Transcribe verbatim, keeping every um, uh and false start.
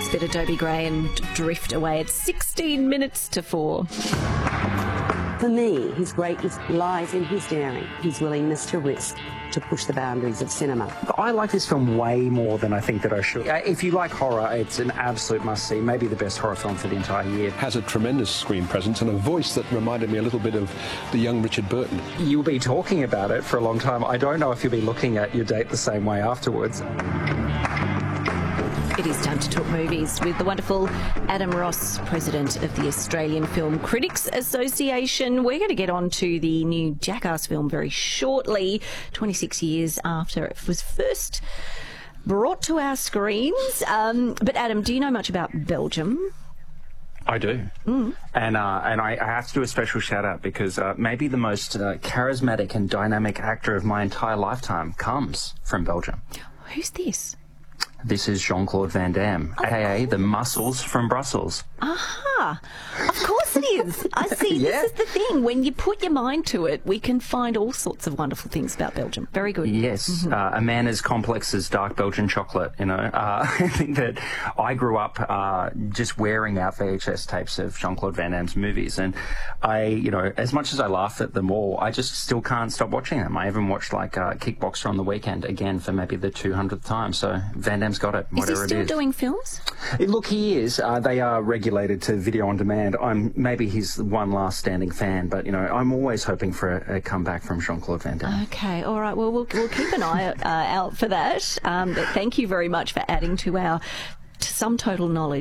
bit of Dobie Gray and drift away. It's sixteen minutes to four. For me, his greatness lies in his daring, his willingness to risk, to push the boundaries of cinema. I like this film way more than I think that I should. If you like horror, it's an absolute must-see, maybe the best horror film for the entire year. Has a tremendous screen presence and a voice that reminded me a little bit of the young Richard Burton. You'll be talking about it for a long time. I don't know if you'll be looking at your date the same way afterwards. It is time to talk movies with the wonderful Adam Ross, President of the Australian Film Critics Association. We're going to get on to the new Jackass film very shortly, twenty-six years after it was first brought to our screens. Um, but Adam, do you know much about Belgium? I do. Mm. And uh, and I, I have to do a special shout out because uh, maybe the most uh, charismatic and dynamic actor of my entire lifetime comes from Belgium. Who's this? This is Jean-Claude Van Damme, Of aka course. the Muscles from Brussels. Aha! Of course it is. I see. Yeah. This is the thing. When you put your mind to it, we can find all sorts of wonderful things about Belgium. Very good. Yes, Mm-hmm. uh, a man as complex as dark Belgian chocolate, you know. Uh, I think that I grew up uh, just wearing out V H S tapes of Jean-Claude Van Damme's movies, and I, you know, as much as I laugh at them all, I just still can't stop watching them. I even watched, like, uh, Kickboxer on the weekend, again, for maybe the two hundredth time, so Van Damme's got it, Is he whatever still it is. doing films? Eh, Look, he is. Uh, they are regulated to video on demand. I'm maybe he's one last standing fan, but you know, I'm always hoping for a, a comeback from Jean-Claude Van Damme. Okay, all right. Well, we'll, we'll keep an eye uh, out for that. Um, but thank you very much for adding to our to some total knowledge.